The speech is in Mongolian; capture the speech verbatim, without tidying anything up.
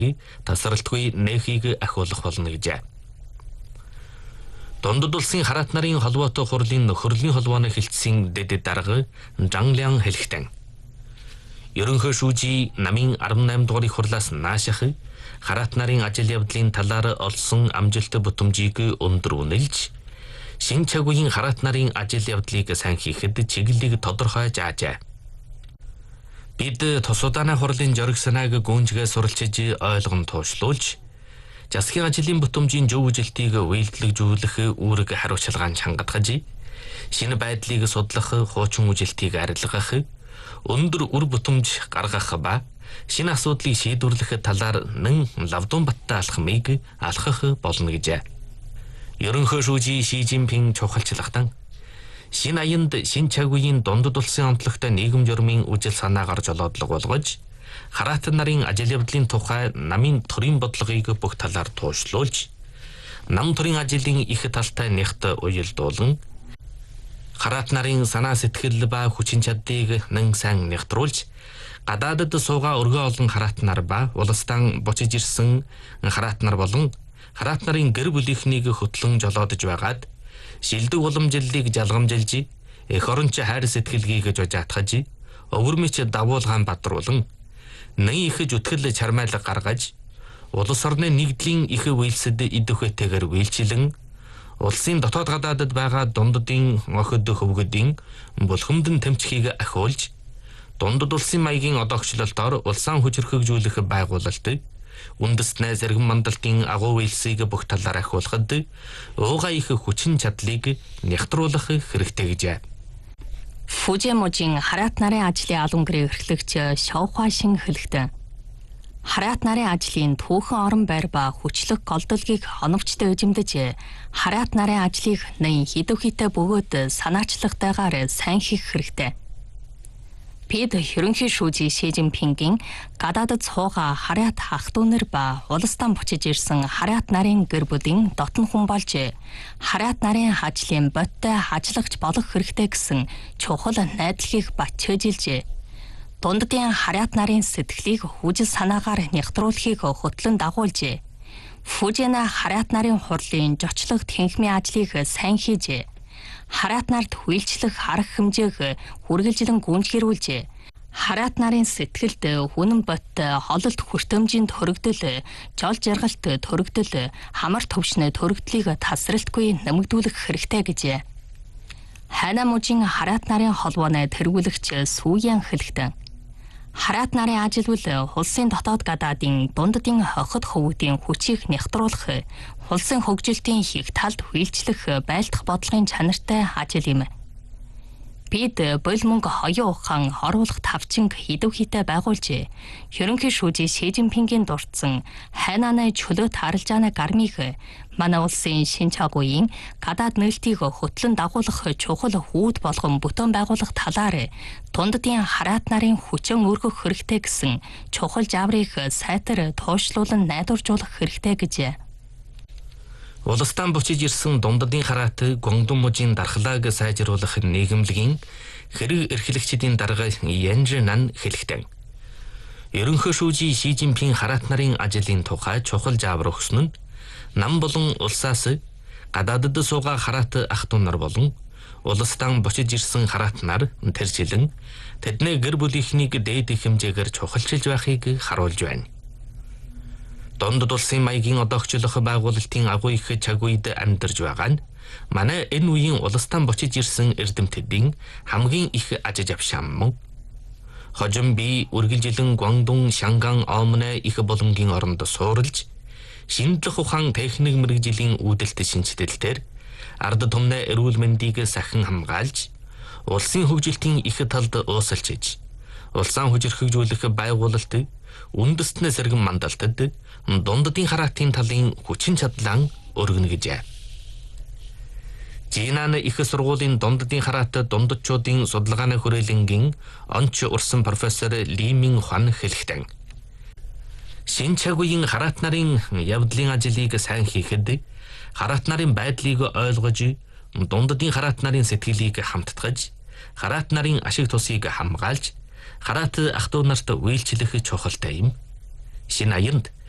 тасралтгүй нээхийг ахиулах болно гэжээ. Дундад улсын хараат нарын холбоотой хурлын нөхөрлөлийн холбооны хэлтсийн дэдэд дарга Жанглян хэлэхдээ ерөнхий шүүжий намын арван найм дугаарыг хурлаас нааших хараат нарын ажил явдлын талаар олсон амжилт бүтэмжийг өндөр үнэлж шин чагуугийн хараат нарын ажил явдлыг сайн хийхэд чиглэлийг тодорхой заажээ. Бид тус удааны хурлын жориг санааг гүнжгээ суралцж ойлгон туушлуулж засгийн ажлын бүтэмжийн зөв үжилтийг үйлдэлжүүлэх үүрэг хариуцлагаан чангадгаж шинэ байдлыг судлах, хуучин үжилтийг арилгах, өндөр үр бүтэмж гаргах ба шинэ асуудлыг шийдвэрлэх талаар нэн лавдун баттай алхмыг алхах болно гэжээ. Ерөнхий шүүжий Ши Жинпин чухалчлагтан шинэ аянд шин чагуугийн дундад улсын онцлогтой нийгэм журмын үжил санаагаар жолоодлого болгож хараат нарын ажил явдлын тухай намын төрийн бодлогыг бүх талаар туушлуулж нам төрийн ажлын их талтай нэгт уялдуулан хараат нарын санаа сэтгэл ба хүчин чадлыг нэн сайн нэгтрүүлж гадаадд суугаа өргөө олон хараат нар ба улстан бочиж ирсэн хараат нар болон хараат нарын гэр бүлийнхнийг хөтлөн жолоодж байгаад шилдэг уламжлалыг жалгамжилж эх оронч хайр сэтгэлгийг жожаатгаж өвөрмөч давуулгаан бадруулан нэн их зүтгэл чармайлаг гаргаж улс орны нэгдлийн их үйлсэд идэвхтэйгээр үйлчилэн улсын дотоод гадаадд байгаа дунддын охид хөвгөдийн булхамдан тэмцхийг ахиулж дундад улсын маягийн одоогчлолтоор улсаан хүчрхэгжүүлэх байгуулалт үндэстнээ зэрэгэн мандалтын агуу үйлсийг бүх талаар ахиулахад уугай их хүчин чадлыг нягтруулах хэрэгтэй гэжээ. Фужимужийн хараат нарын ажлын албан гэрээ эрхлэгч Шаохуа Шин хэлэхдээ хараат нарын ажлын түүхэн орон байр ба хүчлэг голдолгийг оновчтой эзэмдэж хараат нарын ажлыг нэн хидвхитэй бөгөөд санаачлагтайгаар сайн хийх хэрэгтэй. Бид ерөнхий шүүжий Ши Жинпингийн гадаадд суугаа хараат ах дүүнэр ба улстан бочиж ирсэн хараат нарын гэр бүлийн дотн хүн болж хараат нарын ажлын бодтой ажиллагч болох хэрэгтэй гэсэн чухал найдлагыг батчилж дунддын хараат нарын сэтгэлийг хүжил санаагаар нягтруулахыг хөтлөн дагуулж Фужина хараат нарын хурлын жочлог тэнхмийн ажлыг сайн хийж хараат нарт хүлчлэх арга хэмжээг үргэлжлэн гүнзгийрүүлж хараат нарын сэтгэлд хүнэн бодтой хололт хүртэмжийн төрөгдөл, жол жаргалт төрөгдөл, хамар төвшнө төрөгдлийг тасралтгүй нэмэгдүүлэх хэрэгтэй гэжээ. Хайна мужийн хараат нарын холбооны тэргүүлэгч Сүүян хэлэхдээ хараат нарын ажил бол улсын дотоод гадаадын дунддын хохид хөвгүүдийн хүчийг нягтруулах, улсын хөгжилтийн их талд хүлчлэх байлдах бодлогын чанартай ажил юм. Бид бол мөнгө хоёрын ухаан оруулах тавчинг идэвхтэй байгуулж, ерөнхий шүүжий Ши Жинпингийн дурдсан хайнааны чөлөө тааралжааны гармыг манай улсын шин чагуугийн гадаад нээлтийг хөтлөн дагуулах чухал хүүд болгон бүтээн байгуулах талаар дунддын хараат нарын хүчин өргөх хэрэгтэй гэсэн чухал жаврыг сайтар туушлуулан найдваржуулах хэрэгтэй гэжээ. Улстан бочиж ирсэн дунддын хараат Гуандун мужийн дархлааг сайжруулах нийгэмлэгийн хэрэг эрхлэгчдийн дарга Янж Нан хэлэхдээ ерөнхий шүүжий Ши Жинпин хараат нарын ажлын тухай чухал жаавар өгсөн нь нам болон улсаас гадаадд суугаа хараат ах дүү нар болон улстан бочиж ирсэн хараат нар тэржилэн тэдний гэр бүлийнхнийг дээд хэмжээгээр чухалчилж байхыг харуулж байна. Дундад улсын маягийн одоогчлох байгуулалтын агуу их чагуйд амьдарч байгаа нь манай энэ үеийн улстан бочиж ирсэн эрдэмтдийн хамгийн их аж авшаан мөн. Хожим би үргэлжилэн Гуандун, Шанган, Омнэ их боломгийн оронд суурилж шинжлэх ухаан техник мэрэгжлийн үүдэлт шинжилэлтээр ард түмнээ эрүүл мэндийг сахин хамгаалж улсын хөгжилтийн их талд уусалчиж улсаан хүчирхэгжүүлэх байгуулалт үндэстнээ сэргэн мандалтад дунддын хараатын талын хүчин чадлан өргөнө гэжээ. Жинан их сургуулийн дунддын хараат дундадчуудын судалгааны хүрээлэнгийн онч урсан профессор Ли Мин Хуан хэлэхдээ шин чагуугийн хараат нарын явдлын ажлыг сайн хийхэд хараат нарын байдлыг ойлгож дунддын хараат нарын сэтгэлийг хамтдагж хараат нарын ашиг тусыг хамгаалж хараат ах дүү нарт үйлчлэх чухалтай юм. Шинэ аянд